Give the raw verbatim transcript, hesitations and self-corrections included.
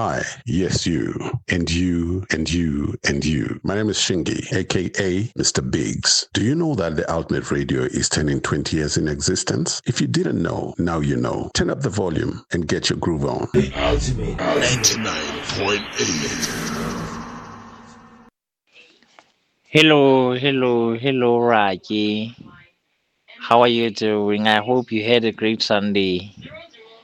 Hi, yes, you, and you, and you, and you. My name is Shingy, aka Mister Biggs. Do you know that the Ultimate Radio is turning twenty years in existence? If you didn't know, now you know. Turn up the volume and get your groove on. The Ultimate ninety-nine point eight. Hello, hello, hello, Raji. How are you doing? I hope you had a great Sunday.